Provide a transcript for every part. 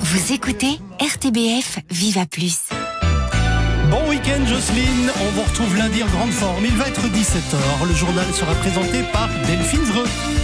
Vous écoutez RTBF Viva Plus. Bon week-end Jocelyne, on vous retrouve lundi en grande forme. Il va être 17h, le journal sera présenté par Delphine Zreux.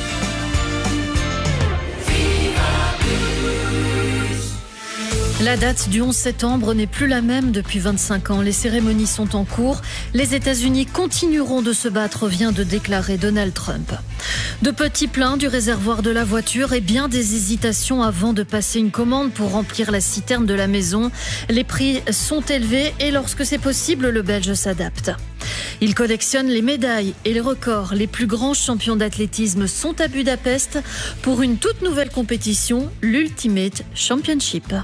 La date du 11 septembre n'est plus la même depuis 25 ans. Les cérémonies sont en cours. Les États-Unis continueront de se battre, vient de déclarer Donald Trump. De petits pleins du réservoir de la voiture et bien des hésitations avant de passer une commande pour remplir la citerne de la maison. Les prix sont élevés et lorsque c'est possible, le Belge s'adapte. Il collectionne les médailles et les records. Les plus grands champions d'athlétisme sont à Budapest pour une toute nouvelle compétition, l'Ultimate Championship.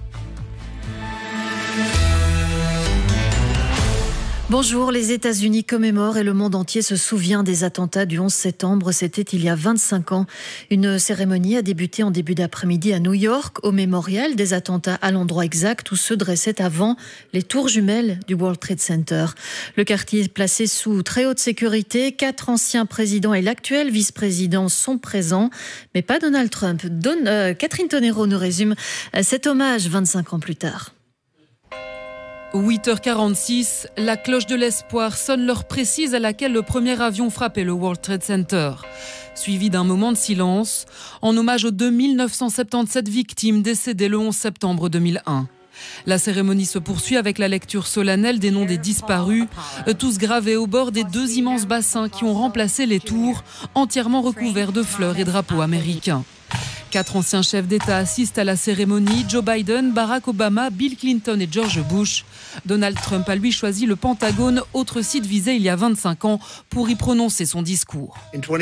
Bonjour, les États-Unis commémorent et le monde entier se souvient des attentats du 11 septembre. C'était il y a 25 ans. Une cérémonie a débuté en début d'après-midi à New York, au mémorial des attentats, à l'endroit exact où se dressaient avant les tours jumelles du World Trade Center. Le quartier est placé sous très haute sécurité. 4 anciens présidents et l'actuel vice-président sont présents, mais pas Donald Trump. Catherine Tonero nous résume cet hommage 25 ans plus tard. 8h46, la cloche de l'espoir sonne l'heure précise à laquelle le premier avion frappait le World Trade Center. Suivi d'un moment de silence, en hommage aux 2977 victimes décédées le 11 septembre 2001. La cérémonie se poursuit avec la lecture solennelle des noms des disparus, tous gravés au bord des 2 immenses bassins qui ont remplacé les tours, entièrement recouverts de fleurs et drapeaux américains. 4 anciens chefs d'État assistent à la cérémonie, Joe Biden, Barack Obama, Bill Clinton et George Bush. Donald Trump a lui choisi le Pentagone, autre site visé il y a 25 ans, pour y prononcer son discours. En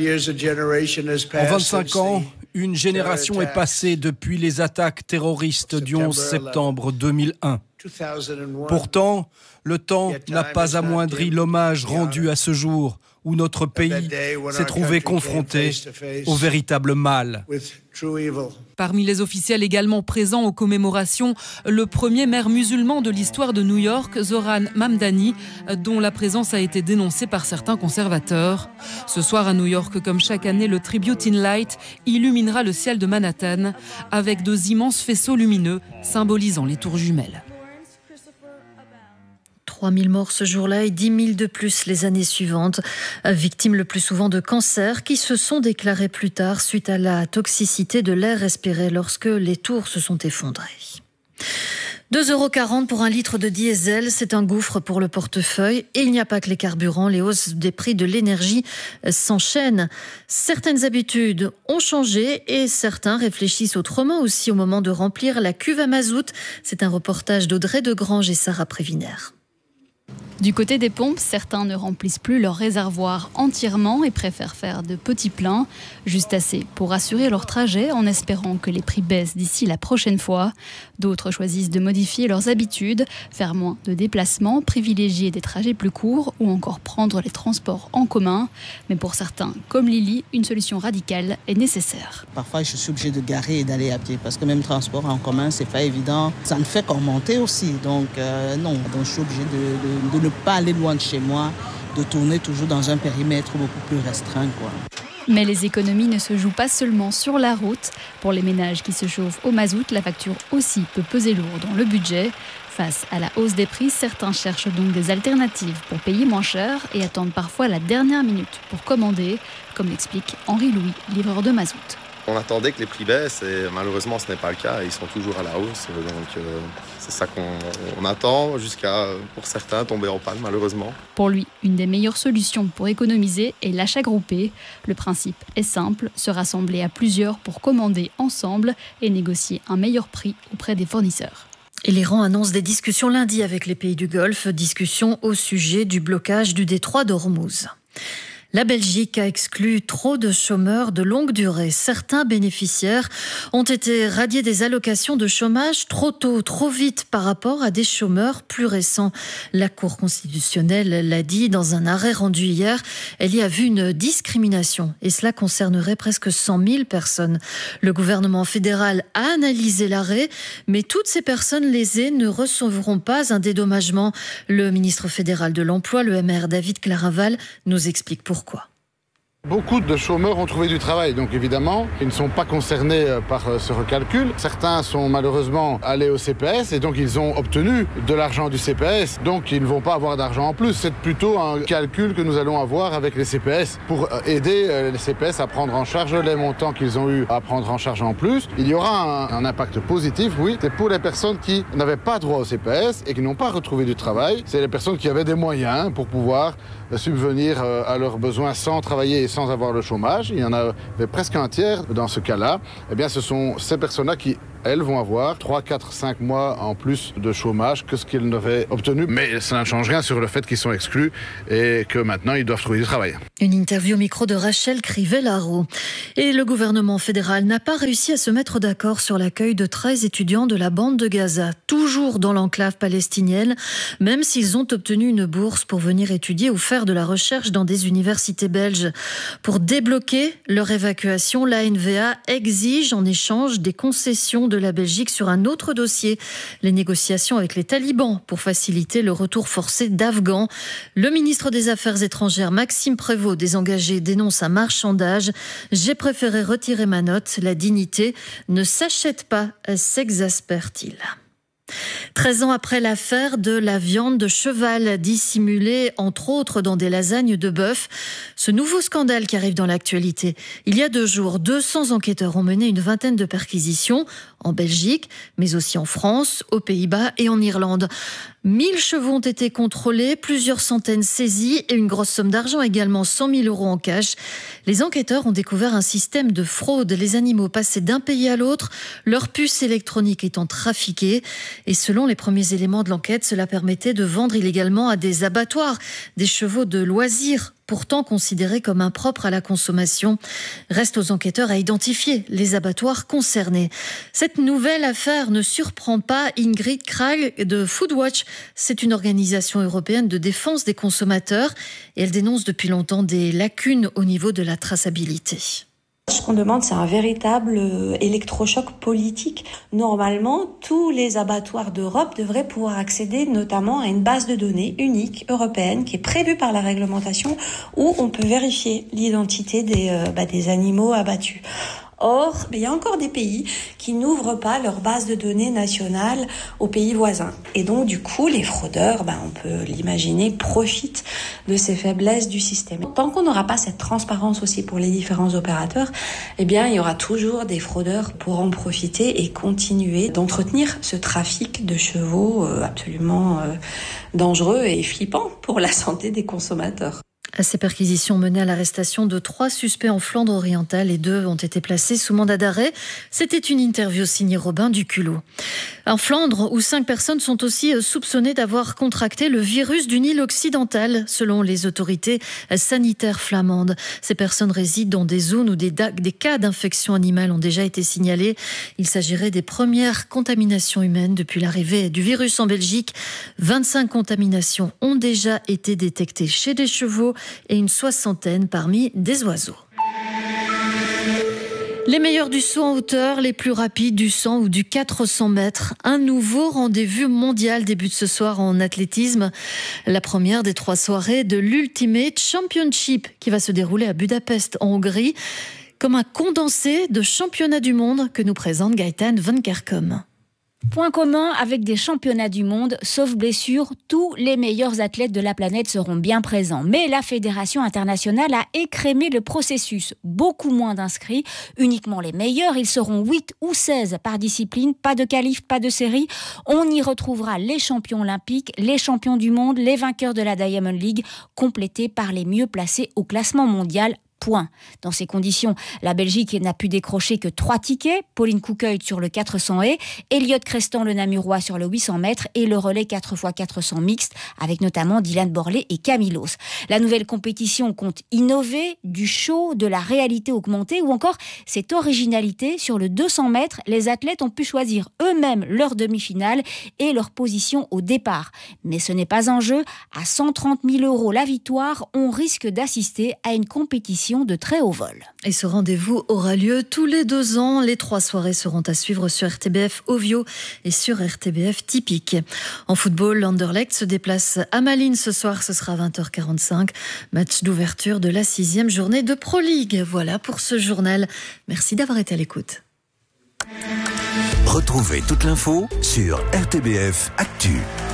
25 ans, une génération est passée depuis les attaques terroristes du 11 septembre 2001. Pourtant, le temps n'a pas amoindri l'hommage rendu à ce jour où notre pays s'est trouvé confronté au véritable mal. Parmi les officiels également présents aux commémorations, le premier maire musulman de l'histoire de New York, Zohran Mamdani, dont la présence a été dénoncée par certains conservateurs. Ce soir à New York, comme chaque année, le Tribute in Light illuminera le ciel de Manhattan avec 2 immenses faisceaux lumineux symbolisant les tours jumelles. 3000 morts ce jour-là et 10 000 de plus les années suivantes. Victimes le plus souvent de cancers qui se sont déclarées plus tard suite à la toxicité de l'air respiré lorsque les tours se sont effondrées. 2,40 € pour un litre de diesel, c'est un gouffre pour le portefeuille. Et il n'y a pas que les carburants, les hausses des prix de l'énergie s'enchaînent. Certaines habitudes ont changé et certains réfléchissent autrement aussi au moment de remplir la cuve à mazout. C'est un reportage d'Audrey Degrange et Sarah Prévinaire. Du côté des pompes, certains ne remplissent plus leur réservoir entièrement et préfèrent faire de petits pleins, juste assez pour assurer leur trajet en espérant que les prix baissent d'ici la prochaine fois. D'autres choisissent de modifier leurs habitudes, faire moins de déplacements, privilégier des trajets plus courts ou encore prendre les transports en commun. Mais pour certains, comme Lily, une solution radicale est nécessaire. Parfois, je suis obligée de garer et d'aller à pied parce que même transport en commun, c'est pas évident. Ça ne fait qu'en monter aussi, donc non. Donc je suis obligée de ne pas aller loin de chez moi, de tourner toujours dans un périmètre beaucoup plus restreint, quoi. Mais les économies ne se jouent pas seulement sur la route. Pour les ménages qui se chauffent au mazout, la facture aussi peut peser lourd dans le budget. Face à la hausse des prix, certains cherchent donc des alternatives pour payer moins cher et attendent parfois la dernière minute pour commander, comme l'explique Henri Louis, livreur de mazout. On attendait que les prix baissent et malheureusement ce n'est pas le cas, ils sont toujours à la hausse, donc c'est ça qu'on attend jusqu'à, pour certains, tomber en panne malheureusement. Pour lui, une des meilleures solutions pour économiser est l'achat groupé. Le principe est simple, se rassembler à plusieurs pour commander ensemble et négocier un meilleur prix auprès des fournisseurs. Et l'Iran annonce des discussions lundi avec les pays du Golfe, discussions au sujet du blocage du détroit d'Ormuz. La Belgique a exclu trop de chômeurs de longue durée. Certains bénéficiaires ont été radiés des allocations de chômage trop tôt, trop vite par rapport à des chômeurs plus récents. La Cour constitutionnelle l'a dit dans un arrêt rendu hier. Elle y a vu une discrimination et cela concernerait presque 100 000 personnes. Le gouvernement fédéral a analysé l'arrêt, mais toutes ces personnes lésées ne recevront pas un dédommagement. Le ministre fédéral de l'Emploi, le MR David Claraval, nous explique pourquoi. Beaucoup de chômeurs ont trouvé du travail, donc évidemment, ils ne sont pas concernés par ce recalcul. Certains sont malheureusement allés au CPS et donc ils ont obtenu de l'argent du CPS, donc ils ne vont pas avoir d'argent en plus. C'est plutôt un calcul que nous allons avoir avec les CPS pour aider les CPS à prendre en charge les montants qu'ils ont eu à prendre en charge en plus. Il y aura un impact positif, oui, c'est pour les personnes qui n'avaient pas droit au CPS et qui n'ont pas retrouvé du travail. C'est les personnes qui avaient des moyens pour pouvoir subvenir à leurs besoins sans travailler et sans avoir le chômage. Il y en avait presque un tiers dans ce cas-là. Eh bien, ce sont ces personnes-là qui, elles, vont avoir 3, 4, 5 mois en plus de chômage que ce qu'ils n'auraient obtenu. Mais ça ne change rien sur le fait qu'ils sont exclus et que maintenant, ils doivent trouver du travail. Une interview au micro de Rachel Crivellaro. Et le gouvernement fédéral n'a pas réussi à se mettre d'accord sur l'accueil de 13 étudiants de la bande de Gaza, toujours dans l'enclave palestinienne, même s'ils ont obtenu une bourse pour venir étudier ou faire de la recherche dans des universités belges. Pour débloquer leur évacuation, l'ANVA exige en échange des concessions de la Belgique sur un autre dossier, les négociations avec les talibans pour faciliter le retour forcé d'Afghans. Le ministre des Affaires étrangères, Maxime Prévost, désengagé, dénonce un marchandage. « J'ai préféré retirer ma note. La dignité ne s'achète pas », s'exaspère-t-il. 13 ans après l'affaire de la viande de cheval dissimulée, entre autres, dans des lasagnes de bœuf, ce nouveau scandale qui arrive dans l'actualité. Il y a 2 jours, 200 enquêteurs ont mené une vingtaine de perquisitions en Belgique, mais aussi en France, aux Pays-Bas et en Irlande. 1000 chevaux ont été contrôlés, plusieurs centaines saisis et une grosse somme d'argent également, 100 000 € en cash. Les enquêteurs ont découvert un système de fraude. Les animaux passaient d'un pays à l'autre, leurs puces électroniques étant trafiquées. Et selon les premiers éléments de l'enquête, cela permettait de vendre illégalement à des abattoirs des chevaux de loisirs, pourtant considérés comme impropres à la consommation. Reste aux enquêteurs à identifier les abattoirs concernés. Cette nouvelle affaire ne surprend pas Ingrid Krag de Foodwatch. C'est une organisation européenne de défense des consommateurs et elle dénonce depuis longtemps des lacunes au niveau de la traçabilité. Ce qu'on demande, c'est un véritable électrochoc politique. Normalement, tous les abattoirs d'Europe devraient pouvoir accéder notamment à une base de données unique européenne qui est prévue par la réglementation où on peut vérifier l'identité des animaux abattus. Or, il y a encore des pays qui n'ouvrent pas leur base de données nationale aux pays voisins. Et donc, du coup, les fraudeurs, on peut l'imaginer, profitent de ces faiblesses du système. Tant qu'on n'aura pas cette transparence aussi pour les différents opérateurs, il y aura toujours des fraudeurs pour en profiter et continuer d'entretenir ce trafic de chevaux absolument dangereux et flippant pour la santé des consommateurs. Ces perquisitions menaient à l'arrestation de 3 suspects en Flandre orientale et 2 ont été placés sous mandat d'arrêt. C'était une interview signée Robin Duculot. En Flandre, où 5 personnes sont aussi soupçonnées d'avoir contracté le virus du Nil occidental, selon les autorités sanitaires flamandes. Ces personnes résident dans des zones où des cas d'infection animale ont déjà été signalés. Il s'agirait des premières contaminations humaines depuis l'arrivée du virus en Belgique. 25 contaminations ont déjà été détectées chez des chevaux et une 60aine parmi des oiseaux. Les meilleurs du saut en hauteur, les plus rapides du 100 ou du 400 mètres. Un nouveau rendez-vous mondial débute ce soir en athlétisme. La première des 3 soirées de l'Ultimate Championship qui va se dérouler à Budapest en Hongrie, comme un condensé de championnats du monde que nous présente Gaëtan Van Kerkom. Point commun avec des championnats du monde, sauf blessure, tous les meilleurs athlètes de la planète seront bien présents. Mais la Fédération internationale a écrémé le processus. Beaucoup moins d'inscrits, uniquement les meilleurs. Ils seront 8 ou 16 par discipline, pas de qualif, pas de série. On y retrouvera les champions olympiques, les champions du monde, les vainqueurs de la Diamond League, complétés par les mieux placés au classement mondial. Point. Dans ces conditions, la Belgique n'a pu décrocher que 3 tickets. Pauline Coucœil sur le 400 haies, Elliot Crestan le Namurois sur le 800 mètres et le relais 4x400 mixte avec notamment Dylan Borlée et Camillos. La nouvelle compétition compte innover, du show, de la réalité augmentée ou encore cette originalité. Sur le 200 mètres, les athlètes ont pu choisir eux-mêmes leur demi-finale et leur position au départ. Mais ce n'est pas un jeu. À 130 000 € la victoire, on risque d'assister à une compétition compétition de très haut vol. Et ce rendez-vous aura lieu tous les 2 ans. Les 3 soirées seront à suivre sur RTBF Ovio et sur RTBF Typique. En football, l'Anderlecht se déplace à Malines ce soir, ce sera 20h45. Match d'ouverture de la 6e journée de Pro League. Voilà pour ce journal. Merci d'avoir été à l'écoute. Retrouvez toute l'info sur RTBF Actu.